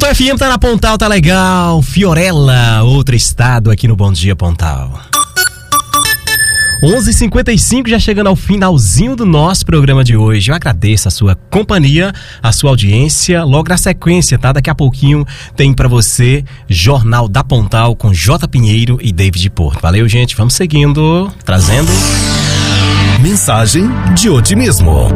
Pontal FM tá na Pontal, tá legal. Fiorella, outro estado aqui no Bom Dia Pontal. 11h55, já chegando ao finalzinho do nosso programa de hoje. Eu agradeço a sua companhia, a sua audiência. Logo na sequência, tá? Daqui a pouquinho tem pra você Jornal da Pontal com J. Pinheiro e David Porto. Valeu, gente. Vamos seguindo, trazendo mensagem de otimismo.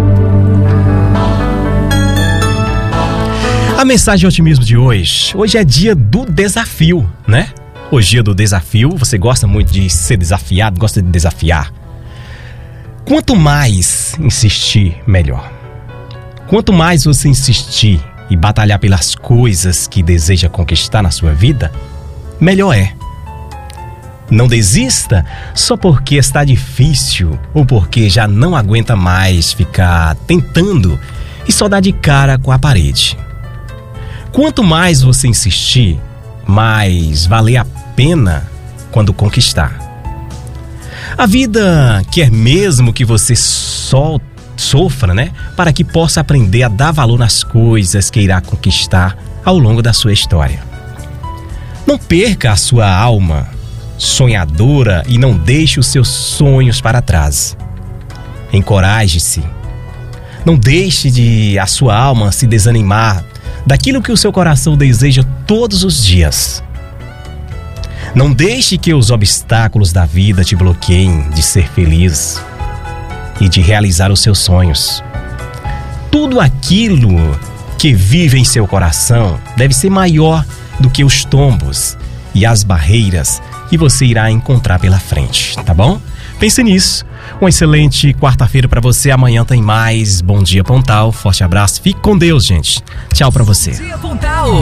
A mensagem de otimismo de hoje. Hoje é dia do desafio, né? Hoje é dia do desafio. Você gosta muito de ser desafiado, gosta de desafiar. Quanto mais insistir, melhor. Quanto mais você insistir e batalhar pelas coisas que deseja conquistar na sua vida, melhor é. Não desista só porque está difícil ou porque já não aguenta mais ficar tentando e só dar de cara com a parede. Quanto mais você insistir, mais valer a pena quando conquistar. A vida quer mesmo que você só sofra, né? Para que possa aprender a dar valor nas coisas que irá conquistar ao longo da sua história. Não perca a sua alma sonhadora e não deixe os seus sonhos para trás. Encoraje-se. Não deixe a sua alma se desanimar daquilo que o seu coração deseja todos os dias. Não deixe que os obstáculos da vida te bloqueiem de ser feliz e de realizar os seus sonhos. Tudo aquilo que vive em seu coração deve ser maior do que os tombos e as barreiras que você irá encontrar pela frente, tá bom? Pense nisso. Uma excelente quarta-feira pra você. Amanhã tem mais Bom Dia Pontal. Forte abraço. Fique com Deus, gente. Tchau pra você. Bom Dia Pontal.